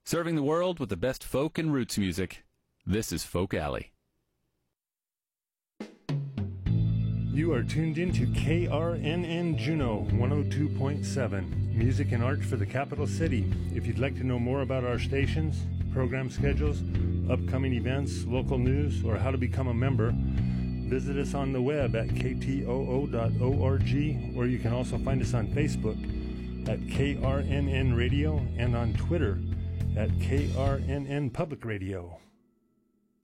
Serving the world with the best folk and roots music. This is Folk Alley. You are tuned in to KRNN Juneau 102.7, music and art for the capital city. If you'd like to know more about our stations, program schedules, upcoming events, local news, or how to become a member, visit us on the web at ktoo.org, or you can also find us on Facebook at KRNN Radio and on Twitter at KRNN Public Radio.